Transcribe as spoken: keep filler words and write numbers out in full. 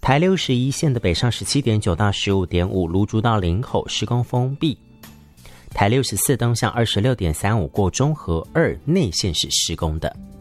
台六十一线的北上十七点九到十五点五，芦竹到林口施工封闭。台六十四东向二十六点三五过中和二内线是施工的。